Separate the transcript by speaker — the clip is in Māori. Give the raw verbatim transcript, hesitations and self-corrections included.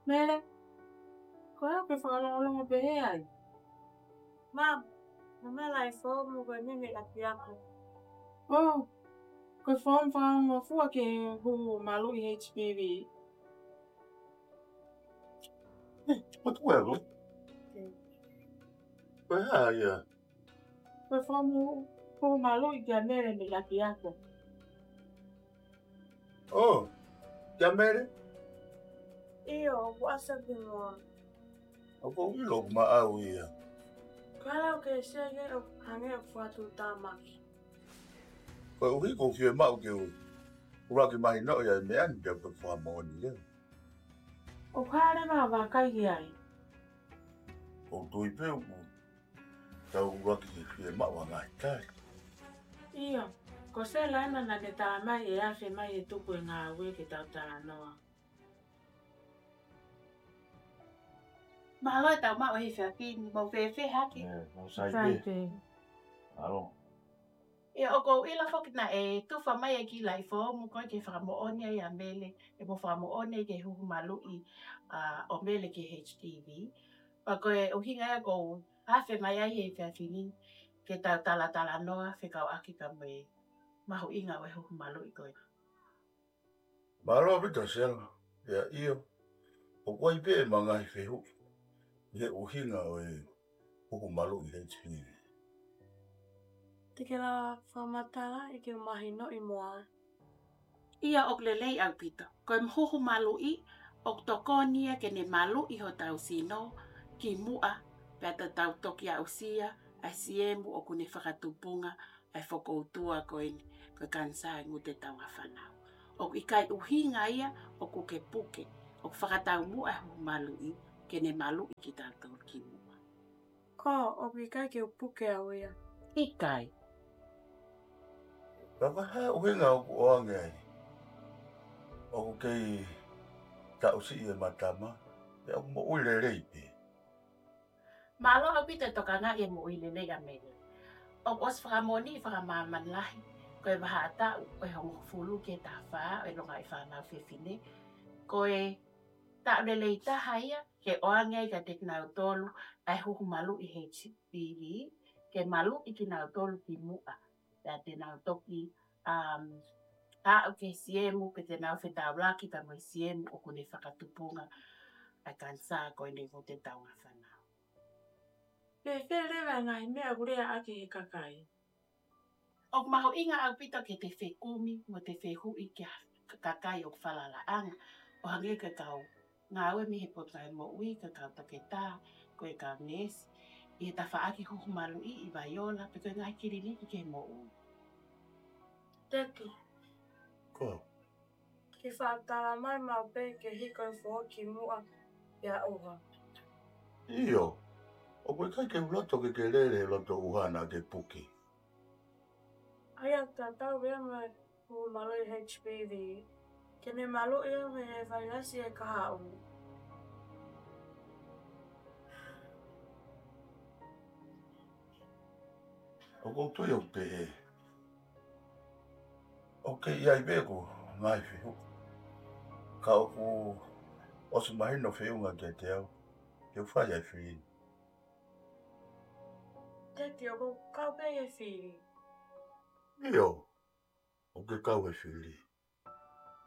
Speaker 1: Mele, koe ke whakalongalonga pehe ai? Mam, mama lai fo mo koe nini api ako. Oh, koe whaam whaama fua ke hu malu i H P V.
Speaker 2: What well? Koe haya.
Speaker 1: Koe whaamu hu malu i kia mere ni api ako.
Speaker 2: Oh, kia mere?
Speaker 1: Iyo, wasa bimoa.
Speaker 2: Ako ilo ma au ia.
Speaker 1: Kala o ke sege o hange o whatu tāmaki.
Speaker 2: Koe uhi ko fie mau ke u. Uraki mahi no ia me ani pia koe whaamoni leo.
Speaker 1: O kāre mā wākai ai.
Speaker 2: O tui peu ku. Tau uraki ki fie mau a ngai tai.
Speaker 1: Iyo, ko se laina na ke tā mai e awhi mai e tuku e ngā ue ke tau tā noa.
Speaker 3: Mahalo e tau mau e whia pini, mau whewhe haki.
Speaker 2: Mau sai pe. Alo.
Speaker 3: E o kou ila whoki na e tuwha mai e ki lai fo, mu koe ke whakamoone i a mele, e mo whakamoone ke huhu malu i uh, o mele ke H P V. Pa koe o hinga e kou hawhe mai ai e whia pini, ke tau tala tala noa, whikau aki ka me mahu inga o e huhu malu i koe.
Speaker 2: Malo vita sel. Ya iyo. O koi pe e mangai whehu. He uhinga o e huhu malu i H P V.
Speaker 1: Te ke la whamatala i ke mahi no i moa.
Speaker 3: Ia ok lelei au pita. Koe mhuhu malu i, ok tokonia ke ne malu i ho tau sino, ki mua, peta tau toki au sia, a siemu o kune whakatupunga, ai whakoutua koe, koe kansa ngu te tau awhanau. Ok ikai uhinga ia, o kuke puke, ok whakatau mua hu malu i, ke ne malu i ki tātou ki mua.
Speaker 1: Ko, o ikai ke upuke au ia.
Speaker 3: Ikai.
Speaker 2: Raka hea uhinga o ku oange ai. O ku kei tau si e matama. E o mo uile reipe.
Speaker 3: Malo au pita toka nga e mo uile le a mele. O os whakamoni i whakamaman lahi. Koe waha ata koe hongo fulu ke tā wha, e longa i whanau whiwhine. Koe tā lelei taha ia, ke oange ka te kinau tolu, ai huhu malu i H P V, ke malu i kinau tolu ki mua. Pea te nau toki, um, a o ke siemu, ke te nau whetau laki pa mai siemu o kune whakatupunga ai kansa koe ne mo te taunga whanau.
Speaker 1: Pe whe lewa ngai mea gurea aki he kakai.
Speaker 3: O maho inga au pita ke te whekumi mo te whehui ki kakai o whalalaanga. O hange ka kau ngā ue mi he potai mo ui, ka kau take tā, koe kau nesi. I he tawhaaki huhu malu i i Vaiola, pe koe ngai kiriniki ke mo ui.
Speaker 1: Teki,
Speaker 2: Ko.
Speaker 1: ki whaatara mai mau pe ke hiko fo ki mua ia oha.
Speaker 2: Iyo. O koe kai ke uloto ke ke lere loto uhana ke puki.
Speaker 1: Aia tā tau rea mai hu malu i H P V. Ke ne malu ia me he whainasi e kaha o.
Speaker 2: O kou tui o pe e. O ke iai beku ngai whihu. Ka o ku osu mahi no whiunga ke te au. Ke whai ai whiri.
Speaker 1: Teki, o kau pe e whiri.
Speaker 2: Iyo. O ke kau e whiri.